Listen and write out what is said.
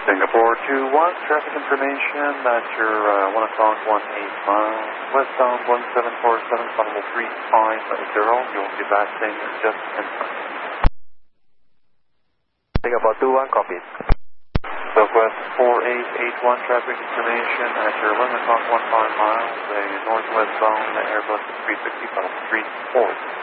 Singapore 21, traffic information at your 1 o'clock 18 miles, westbound 1747, Flight 350. You'll be passing just in front. Singapore 21, copy. Southwest 4881, traffic information at your 11 o'clock 15 miles, a northwestbound Airbus 360, Flight 340.